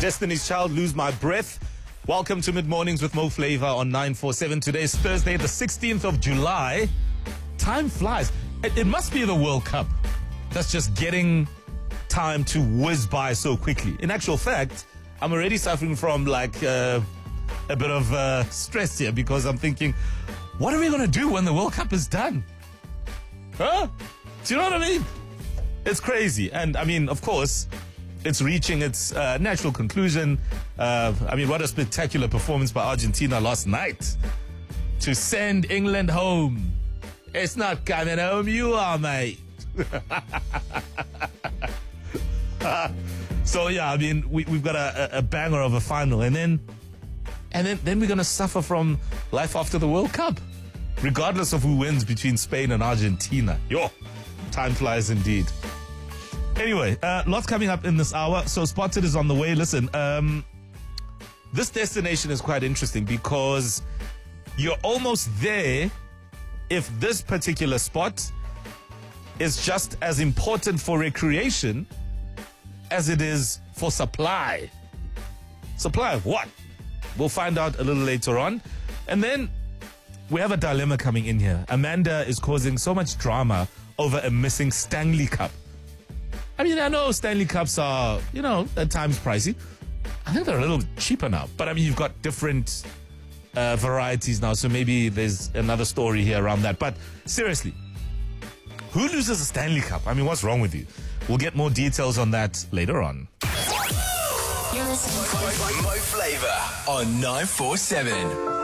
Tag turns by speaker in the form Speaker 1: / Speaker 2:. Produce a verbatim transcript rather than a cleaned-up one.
Speaker 1: Destiny's Child, Lose My Breath. Welcome to Mid Mornings with Mo Flava on nine four seven. Today is Thursday, the sixteenth of July. Time flies. It, it must be the World Cup that's just getting time to whiz by so quickly. In actual fact, I'm already suffering from like uh, a bit of uh, stress here because I'm thinking, what are we going to do when the World Cup is done? Huh? Do you know what I mean? It's crazy. And I mean, of course, it's reaching its uh, natural conclusion. Uh, I mean, what a spectacular performance by Argentina last night to send England home. It's not coming home, you are, mate. So, yeah, I mean, we, we've got a, a banger of a final. And then, and then, then we're going to suffer from life after the World Cup, regardless of who wins between Spain and Argentina. Yo, time flies indeed. Anyway, uh, lots coming up in this hour. So Spotted is on the way. Listen, um, this destination is quite interesting because you're almost there if this particular spot is just as important for recreation as it is for supply. Supply of what? We'll find out a little later on. And then we have a dilemma coming in here. Amanda is causing so much drama over a missing Stanley Cup. I mean, I know Stanley Cups are, you know, at times pricey. I think they're a little cheaper now. But I mean, you've got different uh, varieties now. So maybe there's another story here around that. But seriously, who loses a Stanley Cup? I mean, what's wrong with you? We'll get more details on that later on.
Speaker 2: You're listening to Mo Flava on nine four seven.